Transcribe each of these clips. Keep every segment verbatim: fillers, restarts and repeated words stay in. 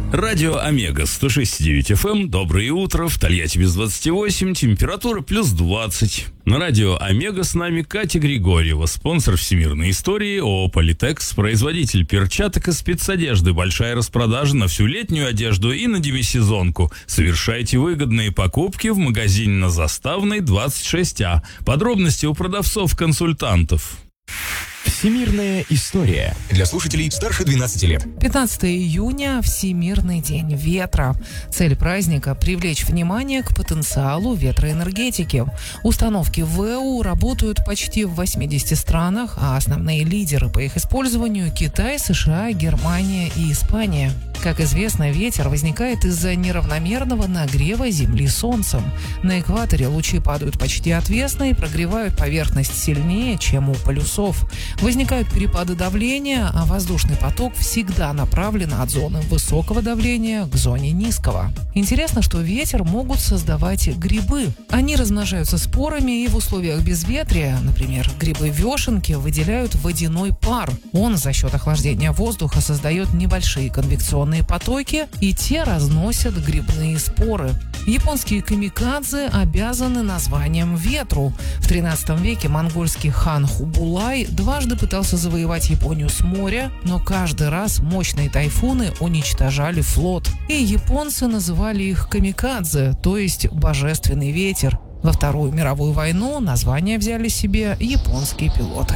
Радио Омега сто шесть и девять эф эм. Доброе утро. В Тольятти без двадцати восьми. Температура плюс двадцать. На радио Омега с нами Катя Григорьева, спонсор всемирной истории ООО «Политекс», производитель перчаток и спецодежды. Большая распродажа на всю летнюю одежду и на демисезонку. Совершайте выгодные покупки в магазине на Заставной двадцать шесть А. Подробности у продавцов-консультантов. Всемирная история для слушателей старше двенадцати лет. пятнадцатого июня – Всемирный день ветра. Цель праздника – привлечь внимание к потенциалу ветроэнергетики. Установки ВЭУ работают почти в восьмидесяти странах, а основные лидеры по их использованию – Китай, США, Германия и Испания. Как известно, ветер возникает из-за неравномерного нагрева Земли Солнцем. На экваторе лучи падают почти отвесно и прогревают поверхность сильнее, чем у полюсов. Возникают перепады давления, а воздушный поток всегда направлен от зоны высокого давления к зоне низкого. Интересно, что ветер могут создавать грибы. Они размножаются спорами и в условиях безветрия, например, грибы-вешенки, выделяют водяной пар. Он за счет охлаждения воздуха создает небольшие конвекционные потоки, и те разносят грибные споры. Японские камикадзе обязаны названием ветру. В тринадцатом веке монгольский хан Хубулай дважды пытался завоевать Японию с моря, но каждый раз мощные тайфуны уничтожали флот. И японцы называли их камикадзе, то есть божественный ветер. Во Вторую мировую войну название взяли себе японские пилоты.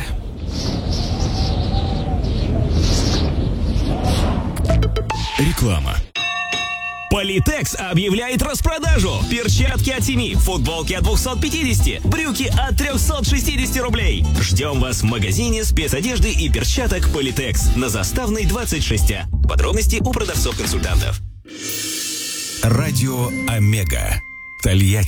Реклама. Политекс объявляет распродажу. Перчатки от семи, футболки от двухсот пятидесяти, брюки от трехсот шестидесяти рублей. Ждем вас в магазине спецодежды и перчаток Политекс на Заставной двадцать шесть А. Подробности у продавцов-консультантов. Радио Омега. Тольятти.